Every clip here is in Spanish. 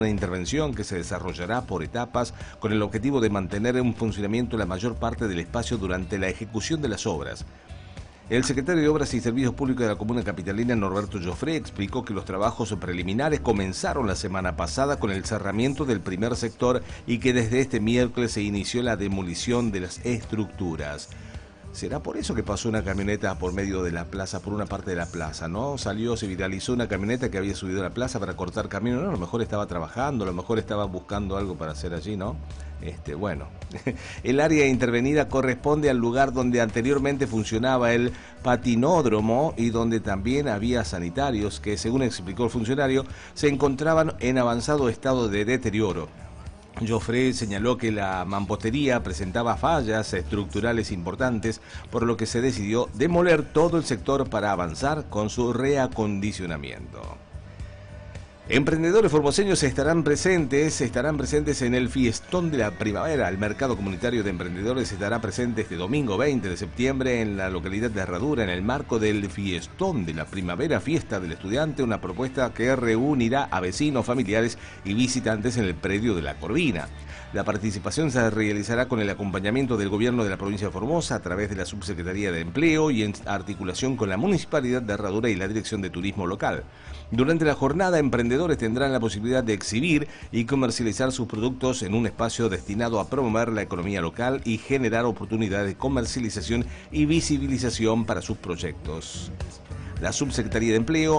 Una intervención que se desarrollará por etapas con el objetivo de mantener en funcionamiento la mayor parte del espacio durante la ejecución de las obras. El secretario de Obras y Servicios Públicos de la Comuna Capitalina, Norberto Joffre, explicó que los trabajos preliminares comenzaron la semana pasada con el cerramiento del primer sector y que desde este miércoles se inició la demolición de las estructuras. ¿Será por eso que pasó una camioneta por medio de la plaza, por una parte de la plaza, ¿no? Se viralizó una camioneta que había subido a la plaza para cortar camino. No, a lo mejor estaba trabajando, a lo mejor estaba buscando algo para hacer allí, ¿no? Bueno, el área intervenida corresponde al lugar donde anteriormente funcionaba el patinódromo y donde también había sanitarios que, según explicó el funcionario, se encontraban en avanzado estado de deterioro. Joffre señaló que la mampostería presentaba fallas estructurales importantes, por lo que se decidió demoler todo el sector para avanzar con su reacondicionamiento. Emprendedores formoseños estarán presentes en el Fiestón de la Primavera. El mercado comunitario de emprendedores estará presente este domingo 20 de septiembre en la localidad de Herradura en el marco del Fiestón de la Primavera, Fiesta del Estudiante, una propuesta que reunirá a vecinos, familiares y visitantes en el predio de La Corvina. La participación se realizará con el acompañamiento del gobierno de la provincia de Formosa a través de la Subsecretaría de Empleo y en articulación con la Municipalidad de Herradura y la Dirección de Turismo Local. Durante la jornada, emprendedores tendrán la posibilidad de exhibir y comercializar sus productos en un espacio destinado a promover la economía local y generar oportunidades de comercialización y visibilización para sus proyectos. La subsecretaria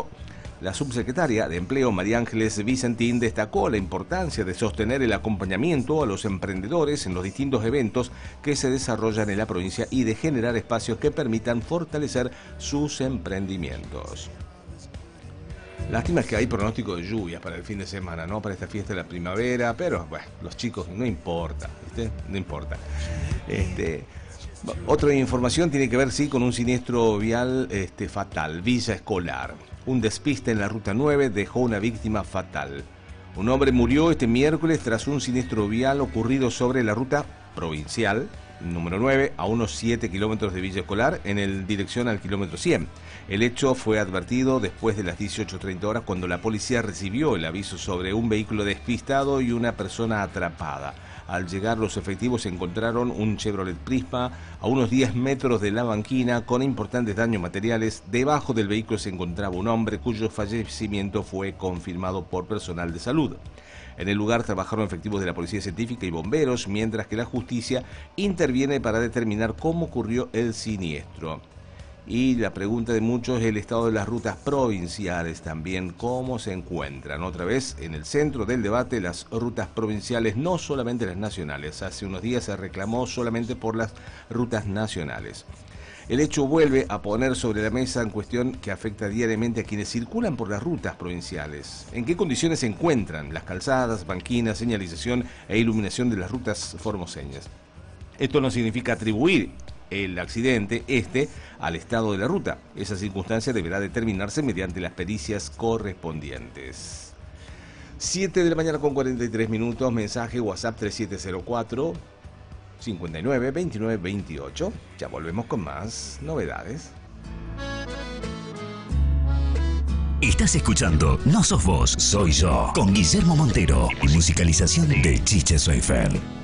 de Empleo, María Ángeles Vicentín, destacó la importancia de sostener el acompañamiento a los emprendedores en los distintos eventos que se desarrollan en la provincia y de generar espacios que permitan fortalecer sus emprendimientos. Lástima es que hay pronóstico de lluvias para el fin de semana, ¿no? Para esta fiesta de la primavera, pero bueno, los chicos, no importa, ¿viste? No importa. Otra información tiene que ver, sí, con un siniestro vial fatal, Villa Escolar. Un despiste en la Ruta 9 dejó una víctima fatal. Un hombre murió este miércoles tras un siniestro vial ocurrido sobre la ruta provincial número 9, a unos 7 kilómetros de Villa Escolar, en dirección al kilómetro 100. El hecho fue advertido después de las 18:30 horas, cuando la policía recibió el aviso sobre un vehículo despistado y una persona atrapada. Al llegar los efectivos encontraron un Chevrolet Prisma a unos 10 metros de la banquina con importantes daños materiales. Debajo del vehículo se encontraba un hombre cuyo fallecimiento fue confirmado por personal de salud. En el lugar trabajaron efectivos de la Policía Científica y bomberos, mientras que la justicia interviene para determinar cómo ocurrió el siniestro. Y la pregunta de muchos es el estado de las rutas provinciales también, cómo se encuentran. Otra vez en el centro del debate las rutas provinciales, no solamente las nacionales. Hace unos días se reclamó solamente por las rutas nacionales. El hecho vuelve a poner sobre la mesa en cuestión que afecta diariamente a quienes circulan por las rutas provinciales. ¿En qué condiciones se encuentran las calzadas, banquinas, señalización e iluminación de las rutas formoseñas? Esto no significa atribuir el accidente al estado de la ruta. Esa circunstancia deberá determinarse mediante las pericias correspondientes. 7 de la mañana con 43 minutos, mensaje WhatsApp 3704 59 29 28. Ya volvemos con más novedades. Estás escuchando No Sos Vos, Soy Yo, con Guillermo Montero y musicalización de Chiche Soyfer.